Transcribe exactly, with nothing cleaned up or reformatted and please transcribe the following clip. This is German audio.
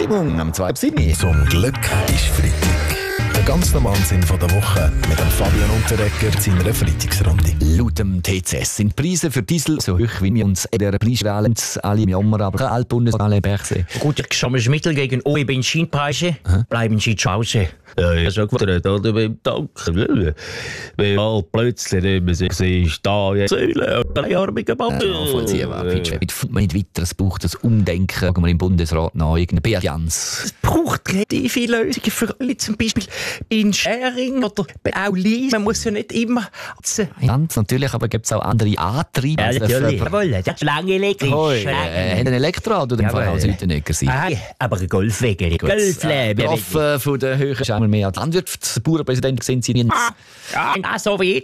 Stimmung am zwei sieben. Zum Glück ist Freitag. Der ganz normale Sinn von der Woche mit dem Fabian Unterreger in seiner Freitagsrunde. Laut dem T C S sind die Preise für Diesel so hoch, wie wir uns in der Preisschwelle alle im Jammer, aber alle Bundesländer Bergsee. Gut, ich kann mir Mittel gegen hohe Benzinpreise. Bleiben Sie zu Hause. Ja, ich habe schon gefordert, oder beim Tanken. Weil all plötzlich nicht mehr sich sieht, da jetzt Säule und drei armige Mann. Nachvollziehbar, Pitsch. Nicht weiter, es braucht das Umdenken. Schauen wir im Bundesrat nach, irgendeine Beat Jans. Es braucht kreative Lösungen für alle, zum Beispiel in Sharing oder auch Lease. Man muss ja nicht immer... Ganz natürlich, aber gibt es auch andere Antriebe. Ja, Also natürlich. für- Jawohl, das ist lange elektrisch. Hoi, Lange. äh, hat ein Elektroauto dem Fall als Hütenegger sein. Ah, aber ein Golfwege, Golfleben. Betroffen von der Höhe ist einmal mehr als Landwirtschaftsbauernpräsident gesehen. Sie Ja, so wie jetzt.